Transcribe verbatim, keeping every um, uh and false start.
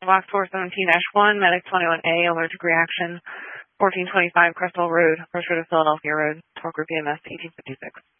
box four seventeen dash one, Medic twenty-one A, allergic reaction, fourteen twenty-five Crestwell Road, First Road of Philadelphia Road, Talk Group E M S eighteen fifty-six.